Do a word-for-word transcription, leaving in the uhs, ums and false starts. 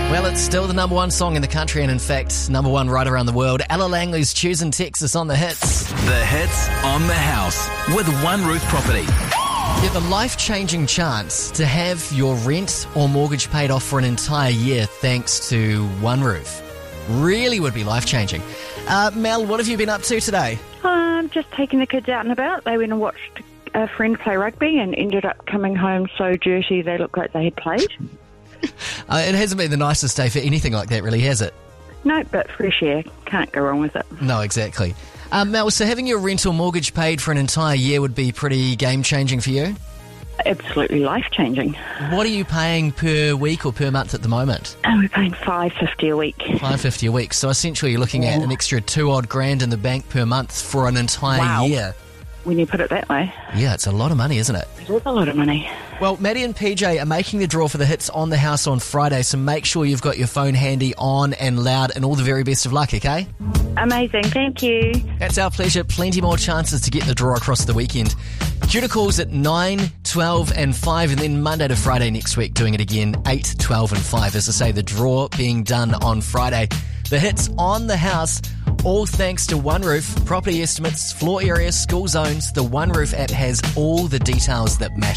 Well, it's still the number one song in the country and, in fact, number one right around the world. Ella Langley's Choosing Texas on The Hits. The Hits on the House with One Roof Property. You have a life-changing chance to have your rent or mortgage paid off for an entire year thanks to One Roof. Really would be life-changing. Uh, Mel, what have you been up to today? I'm just taking the kids out and about. They went and watched a friend play rugby and ended up coming home so dirty they looked like they had played. Uh, it hasn't been the nicest day for anything like that, really, has it? No, but fresh air. Can't go wrong with it. No, exactly. Um, Mel, so having your rent or mortgage paid for an entire year would be pretty game-changing for you? Absolutely life-changing. What are you paying per week or per month at the moment? Oh, we're paying five fifty a week. five fifty a week. So essentially you're looking at an extra two odd grand in the bank per month for an entire Wow. year. When you put it that way. Yeah, it's a lot of money, isn't it? It is a lot of money. Well, Maddie and P J are making the draw for the Hits on the House on Friday, so make sure you've got your phone handy on and loud, and all the very best of luck, okay? Amazing, thank you. That's our pleasure. Plenty more chances to get the draw across the weekend. Due to calls at nine, twelve and five, and then Monday to Friday next week doing it again, eight, twelve and five. As I say, the draw being done on Friday. The Hits on the House, all thanks to One Roof. Property estimates, floor areas, school zones. The One Roof app has all the details that matter.